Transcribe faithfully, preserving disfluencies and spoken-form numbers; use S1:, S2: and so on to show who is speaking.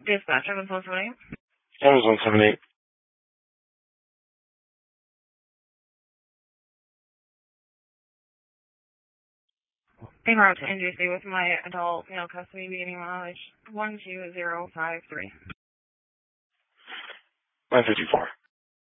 S1: Dispatch, seven four seven eight.
S2: That was one seven eight.
S1: En route to N J C with my adult male custody beginning mileage one two zero five three.
S2: nine fifty-four.